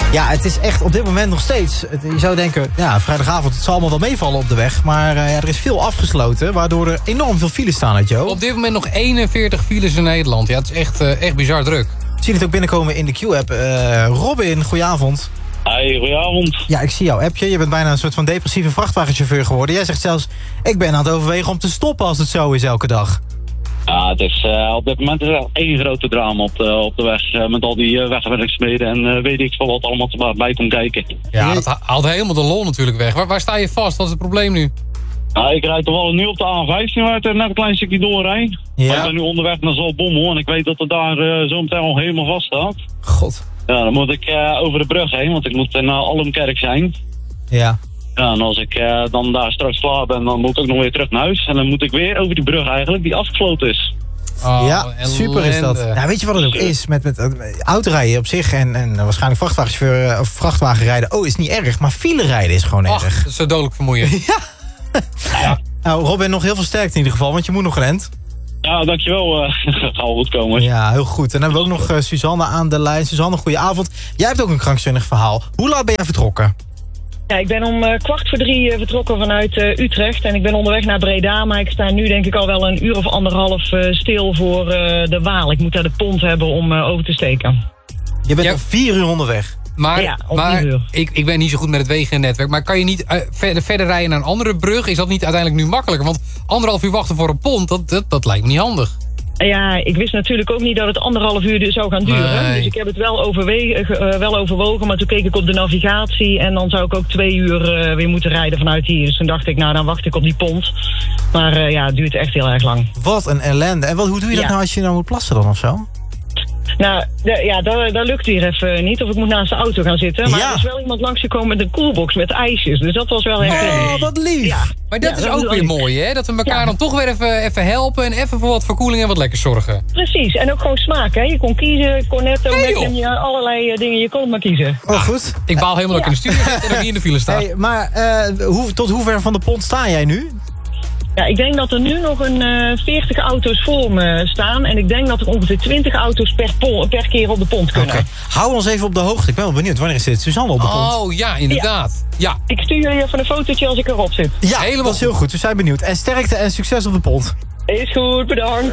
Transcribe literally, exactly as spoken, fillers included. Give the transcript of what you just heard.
Ja, het is echt op dit moment nog steeds. Het, je zou denken, ja, vrijdagavond, het zal allemaal wel meevallen op de weg. Maar uh, ja, er is veel afgesloten, waardoor er enorm veel files staan uit, Joe. Op dit moment nog eenenveertig files in Nederland. Ja, het is echt, uh, echt bizar druk. Ik zie het ook binnenkomen in de Q-app. Uh, Robin, goedenavond. Hey, goedenavond. Ja, ik zie jouw appje. Je bent bijna een soort van depressieve vrachtwagenchauffeur geworden. Jij zegt zelfs, ik ben aan het overwegen om te stoppen als het zo is elke dag. Ja, het is, uh, op dit moment is er één grote drama op de, op de weg. Uh, met al die uh, wegwerkzaamheden en uh, weet ik veel wat allemaal bij komt kijken. Ja, dat haalt helemaal de lol natuurlijk weg. Waar, waar sta je vast? Wat is het probleem nu? Nou, ik rijd toch wel nu op de A vijftien waar ik er net een klein stukje doorrijd. Ja. Ik ben nu onderweg naar Zaltbommel en ik weet dat het daar uh, zo meteen al helemaal vast staat. God. Ja, dan moet ik uh, over de brug heen, want ik moet in uh, Allemkerk zijn. Ja. Ja, en als ik uh, dan daar straks klaar ben, dan moet ik ook nog weer terug naar huis. En dan moet ik weer over die brug eigenlijk, die afgesloten is. Oh, ja, super is dat. Ja, weet je wat het ook is? Met, met uh, autorijden op zich en, en waarschijnlijk vrachtwagenchauffeur uh, of vrachtwagenrijden. Oh, is niet erg, maar file rijden is gewoon Ach, erg. dat is zo dodelijk vermoeiend. Ja. Ja. Nou, Robin, nog heel veel sterkte in ieder geval, want je moet nog een end. Ja, dankjewel. Uh, gaat wel goed komen. Ja, heel goed. En dan hebben we ook nog uh, Suzanne aan de lijn. Suzanne, goedenavond. Jij hebt ook een krankzinnig verhaal. Hoe laat ben jij vertrokken? Ja, ik ben om uh, kwart voor drie uh, vertrokken vanuit uh, Utrecht en ik ben onderweg naar Breda, maar ik sta nu denk ik al wel een uur of anderhalf uh, stil voor uh, de Waal. Ik moet daar de pont hebben om uh, over te steken. Je bent Ja. al vier uur onderweg. Maar, Ja, om maar vier uur. ik, ik ben niet zo goed met het wegennetwerk. Maar kan je niet uh, verder, verder rijden naar een andere brug? Is dat niet uiteindelijk nu makkelijker? Want anderhalf uur wachten voor een pont, dat, dat, dat lijkt me niet handig. Ja, ik wist natuurlijk ook niet dat het anderhalf uur zou gaan duren. Nee. Dus ik heb het wel, overwe- uh, wel overwogen, maar toen keek ik op de navigatie en dan zou ik ook twee uur uh, weer moeten rijden vanuit hier. Dus toen dacht ik, nou dan wacht ik op die pont. Maar uh, ja, het duurt echt heel erg lang. Wat een ellende. En wat, hoe doe je dat Ja. nou als je nou moet plassen dan of zo? Nou, de, ja, dat, dat lukt hier even niet. Of ik moet naast de auto gaan zitten. Maar Ja. er is wel iemand langsgekomen met een koelbox met ijsjes. Dus dat was wel echt Oh, lief. wat lief. Ja. Maar dat Ja, is dat ook is weer wel- mooi, hè? Dat we elkaar Ja. dan toch weer even, even helpen... en even voor wat verkoeling en wat lekkers zorgen. Precies. En ook gewoon smaak, hè. Je kon kiezen, cornetto, Nee, nek joh. en ja, allerlei uh, dingen. Je kon het maar kiezen. Oh, goed. Ik baal helemaal dat ik in de studio zit en dat ik niet in de file sta. Hey, maar uh, hoe, tot hoe ver van de pont sta jij nu? Ja, ik denk dat er nu nog een uh, veertig auto's voor me staan. En ik denk dat er ongeveer twintig auto's per, pon- per keer op de pont kunnen. Oké. Hou ons even op de hoogte. Ik ben wel benieuwd. Wanneer zit Suzanne op de pont? Oh, ja, inderdaad. Ja, Ik stuur je even een fotootje als ik erop zit. Ja, helemaal dat is heel goed. We zijn benieuwd. En sterkte en succes op de pont. Is goed, bedankt.